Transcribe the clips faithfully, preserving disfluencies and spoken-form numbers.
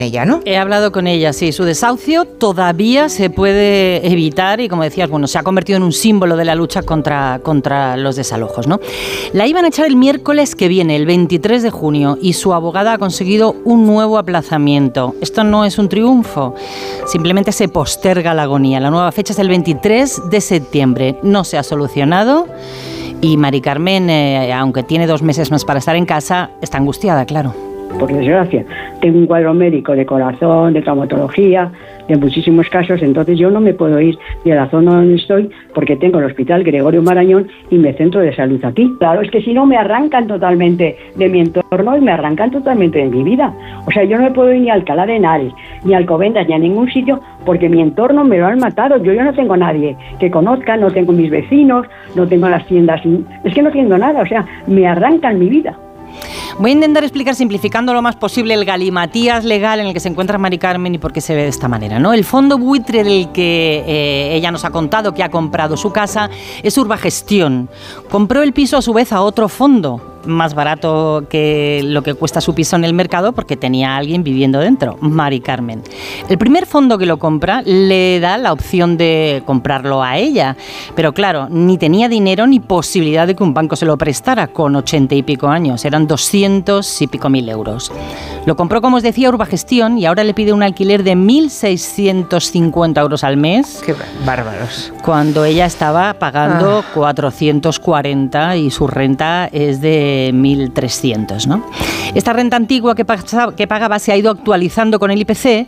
ella, ¿no? He hablado con ella, sí. Su desahucio todavía se puede evitar y, como decías, bueno, se ha convertido en un símbolo de la lucha contra, contra los desalojos, ¿no? La iban a echar el miércoles que viene, el veintitrés de junio, y su abogada ha conseguido un nuevo aplazamiento. Esto no es un triunfo, simplemente se posterga la agonía. La nueva fecha es el veintitrés de septiembre. No se ha solucionado y Mari Carmen, eh, aunque tiene dos meses más para estar en casa, está angustiada, claro. Por desgracia, tengo un cuadro médico de corazón, de traumatología, de muchísimos casos, entonces yo no me puedo ir de la zona donde estoy porque tengo el Hospital Gregorio Marañón y mi centro de salud aquí. Claro, es que si no me arrancan totalmente de mi entorno y me arrancan totalmente de mi vida. O sea, yo no me puedo ir ni a Alcalá de Henares, ni a Alcobendas, ni a ningún sitio porque mi entorno me lo han matado. Yo ya no tengo a nadie que conozca, no tengo mis vecinos, no tengo las tiendas, es que no tengo nada, o sea, me arrancan mi vida. Voy a intentar explicar, simplificando lo más posible, el galimatías legal en el que se encuentra Mari Carmen y por qué se ve de esta manera, ¿no? El fondo buitre del que eh, ella nos ha contado que ha comprado su casa es Urbagestión. Compró el piso a su vez a otro fondo, más barato que lo que cuesta su piso en el mercado porque tenía a alguien viviendo dentro, Mari Carmen. El primer fondo que lo compra le da la opción de comprarlo a ella, pero claro, ni tenía dinero ni posibilidad de que un banco se lo prestara con ochenta y pico años, eran doscientos y pico mil euros. Lo compró, como os decía, Urbagestión y ahora le pide un alquiler de mil seiscientos cincuenta euros al mes. ¡Qué bárbaros! Cuando ella estaba pagando ah. cuatrocientos cuarenta y su renta es de mil trescientos, ¿no? Esta renta antigua que pagaba, que pagaba se ha ido actualizando con el I P C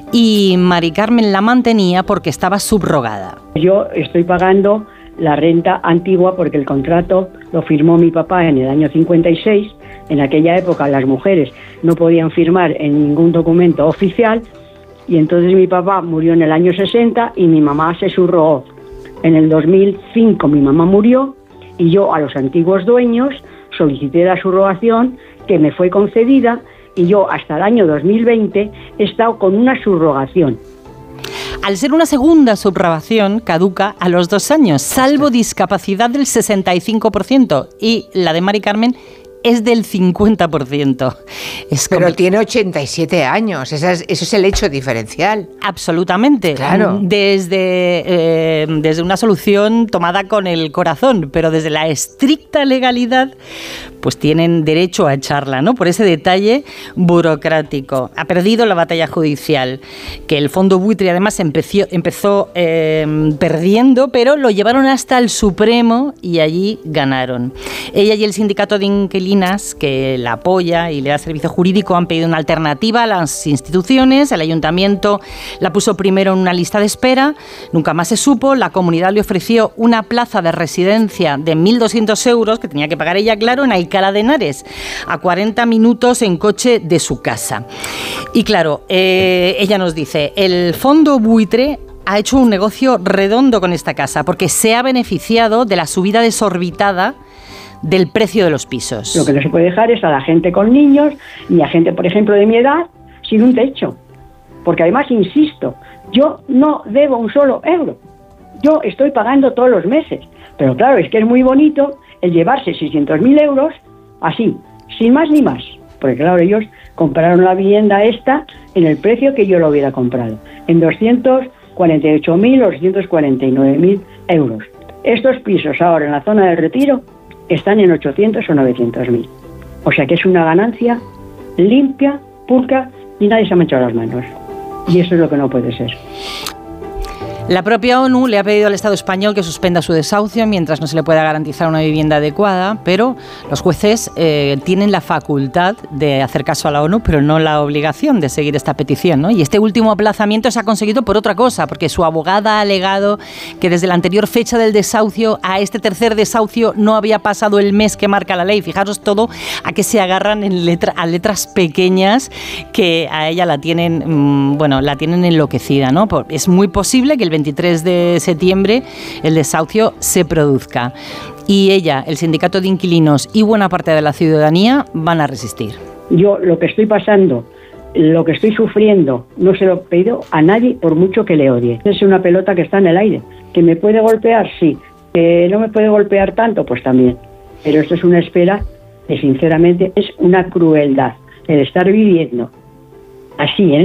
y Mari Carmen la mantenía porque estaba subrogada. Yo estoy pagando la renta antigua porque el contrato lo firmó mi papá en el año cincuenta y seis. En aquella época las mujeres no podían firmar en ningún documento oficial y entonces mi papá murió en el año sesenta y mi mamá se subrogó. En el dos mil cinco mi mamá murió y yo a los antiguos dueños solicité la subrogación que me fue concedida y yo hasta el año dos mil veinte he estado con una subrogación. Al ser una segunda subrogación, caduca a los dos años, salvo discapacidad del sesenta y cinco por ciento y la de Mari Carmen es del cincuenta por ciento. Es Pero tiene ochenta y siete años, ese es, eso es el hecho diferencial. Absolutamente. Claro. Desde, eh, desde una solución tomada con el corazón, pero desde la estricta legalidad, pues tienen derecho a echarla, ¿no? Por ese detalle burocrático. Ha perdido la batalla judicial, que el fondo buitre además empezó, empezó eh, perdiendo, pero lo llevaron hasta el Supremo y allí ganaron. Ella y el sindicato de inquilinos que la apoya y le da servicio jurídico han pedido una alternativa a las instituciones. El ayuntamiento la puso primero en una lista de espera, nunca más se supo. La comunidad le ofreció una plaza de residencia de mil doscientos euros que tenía que pagar ella, claro, en Alcalá de Henares, a cuarenta minutos en coche de su casa. Y claro, eh, ella nos dice, el fondo buitre ha hecho un negocio redondo con esta casa porque se ha beneficiado de la subida desorbitada del precio de los pisos. Lo que no se puede dejar es a la gente con niños, ni a gente, por ejemplo, de mi edad, sin un techo. Porque además, insisto, yo no debo un solo euro. Yo estoy pagando todos los meses. Pero claro, es que es muy bonito el llevarse seiscientos mil euros así, sin más ni más. Porque claro, ellos compraron la vivienda esta en el precio que yo lo hubiera comprado, en doscientos cuarenta y ocho mil o doscientos cuarenta y nueve mil euros. Estos pisos ahora en la zona del Retiro están en ochocientos o novecientos mil. O sea que es una ganancia limpia, pulcra y nadie se ha manchado las manos. Y eso es lo que no puede ser. La propia ONU le ha pedido al Estado español que suspenda su desahucio mientras no se le pueda garantizar una vivienda adecuada, pero los jueces eh, tienen la facultad de hacer caso a la ONU, pero no la obligación de seguir esta petición, ¿no? Y este último aplazamiento se ha conseguido por otra cosa, porque su abogada ha alegado que desde la anterior fecha del desahucio a este tercer desahucio no había pasado el mes que marca la ley. Fijaros todo a que se agarran en letra, a letras pequeñas que a ella la tienen, mmm, bueno, la tienen enloquecida, ¿no? Es muy posible que el veintitrés de septiembre el desahucio se produzca y ella, el sindicato de inquilinos y buena parte de la ciudadanía van a resistir. Yo lo que estoy pasando, lo que estoy sufriendo, no se lo he pedido a nadie por mucho que le odie. Es una pelota que está en el aire. ¿Que me puede golpear? Sí. ¿Que no me puede golpear tanto? Pues también. Pero esto es una espera que sinceramente es una crueldad el estar viviendo así, ¿eh?